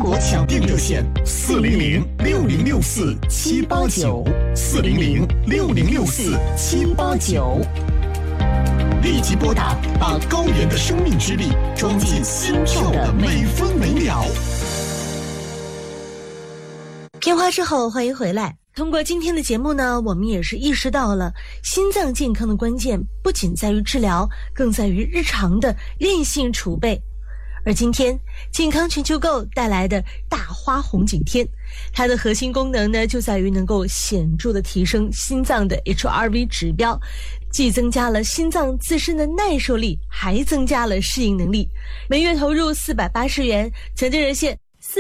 国抢订热线400-6064-789，400-6064-789，立即拨打，把高原的生命之力装进心跳的每分每秒。 片花之后，欢迎回来。通过今天的节目呢，我们也是意识到了心脏健康的关键不仅在于治疗，更在于日常的韧性储备。而今天健康全球购带来的大花红景天，它的核心功能呢，就在于能够显著的提升心脏的 HRV 指标，既增加了心脏自身的耐受力，还增加了适应能力。每月投入480元，抢订热线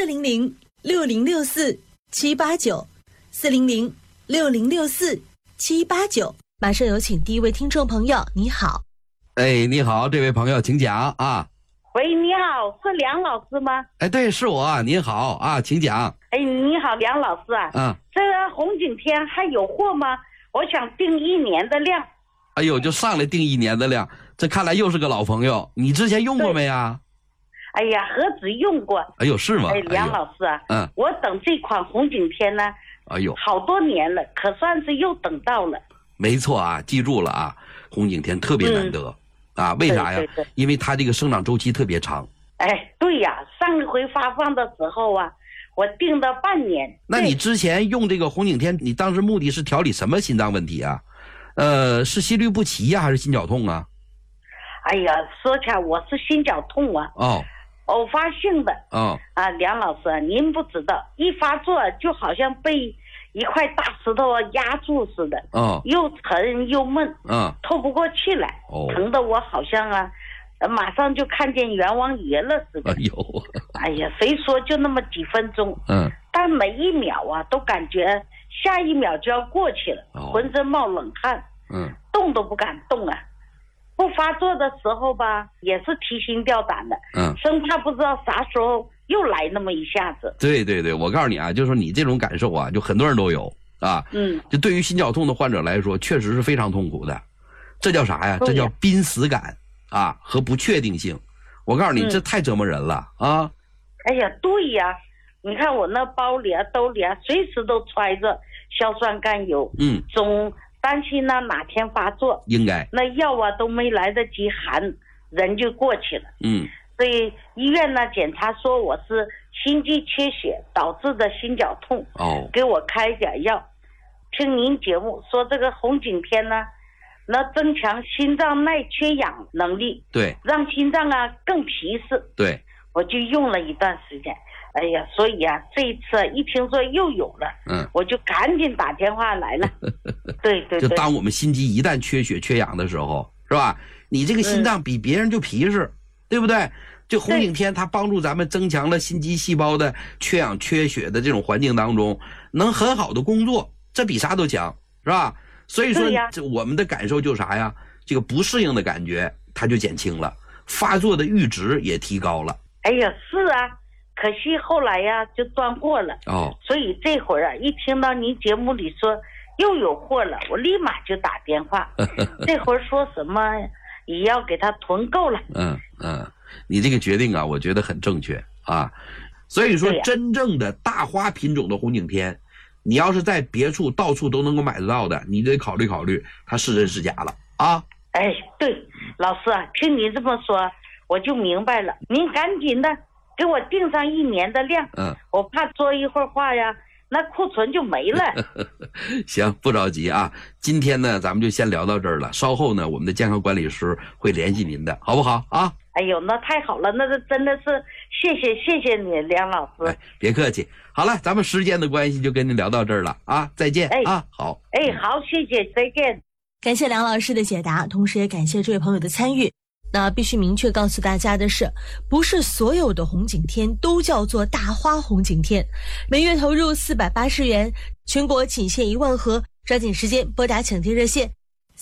400-6064-789，400-6064-789。马上有请第一位听众朋友，你好。 哎，你好，这位朋友请讲啊。 喂，你好，是梁老师吗？ 哎，对，是我，您好啊，请讲。 哎，你好，梁老师啊。这个红景天还有货吗？我想订1年的量。 哎呦，就上来订1年的量，这看来又是个老朋友。你之前用过没呀？ 哎呀，何止用过。 哎呦，是吗？ 哎，梁老师啊，我等这款红景天呢， 哎呦， 好多年了，可算是又等到了。 没错啊，记住了啊，红景天特别难得。啊，为啥呀？ 对， 因为它这个生长周期特别长。 哎，对呀，上一回发放的时候啊，我订了半年。 那你之前用这个红景天，你当时目的是调理什么心脏问题啊？是心律不齐呀，还是心绞痛啊？ 哎呀，说起来我是心绞痛啊。 哦， 偶发性的。 哦。 啊，梁老师，您不知道，一发作就好像被一块大石头压住似的，又沉又闷，透不过气来，疼得我好像啊，马上就看见阎王爷了似的。哎呀，谁说就那么几分钟，但每一秒啊，都感觉下一秒就要过去了，浑身冒冷汗，动都不敢动啊。不发作的时候吧，也是提心吊胆的，生怕不知道啥时候又来那么一下子。 对，我告诉你啊，就是说你这种感受啊，就很多人都有啊。就对于心绞痛的患者来说，确实是非常痛苦的。这叫啥呀？这叫濒死感啊和不确定性。我告诉你，这太折磨人了啊！ 哎呀，对呀，你看我那包里啊、兜里啊，随时都揣着硝酸甘油，总担心呢哪天发作， 应该那药啊都没来得及含，人就过去了。所以医院呢检查说我是心肌缺血导致的心绞痛，给我开点药。听您节目说这个红景天呢，能增强心脏耐缺氧能力， 对， 让心脏啊更皮实。 对， 我就用了一段时间。哎呀，所以啊，这一次一听说又有了，我就赶紧打电话来了。对， 就当我们心肌一旦缺血缺氧的时候，是吧？你这个心脏比别人就皮实，对不对？这红景天它帮助咱们增强了心肌细胞的缺氧缺血的这种环境当中，能很好的工作，这比啥都强，是吧？所以说，这我们的感受就是啥呀？这个不适应的感觉它就减轻了，发作的阈值也提高了。 哎呀，是啊。可惜后来呀就断货了，所以这会儿啊一听到您节目里说又有货了，我立马就打电话。这会儿说什么也要给他囤够了。 你这个决定啊，我觉得很正确啊。所以说，真正的大花品种的红景天，你要是在别处到处都能够买得到的，你得考虑考虑它是真是假了啊。 哎，对，老师啊，听你这么说我就明白了，您赶紧的给我订上1年的量，我怕说一会儿话呀，那库存就没了。 行，不着急啊。今天呢，咱们就先聊到这儿了。稍后呢，我们的健康管理师会联系您的，好不好啊？ 哎呦，那太好了，那真的是谢谢你，梁老师。 别客气。好了，咱们时间的关系就跟您聊到这儿了啊，再见啊。好。 好，谢谢，再见。 感谢梁老师的解答，同时也感谢这位朋友的参与。那必须明确告诉大家的是，不是所有的红景天都叫做大花红景天。每月投入480元，全国仅限1万盒，抓紧时间拨打抢订热线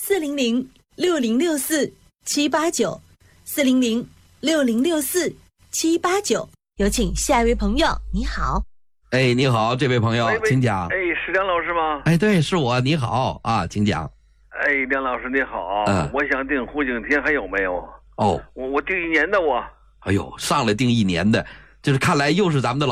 400-6064-789，400-6064-789。有请下一位朋友，你好。 哎，你好，这位朋友，请讲。 哎，是梁老师吗？ 哎，对，是我，你好啊，请讲。 哎，梁老师你好，我想订红景天还有没有？ 我订1年的我。 哎呦，上来订1年的，就是看来又是咱们的老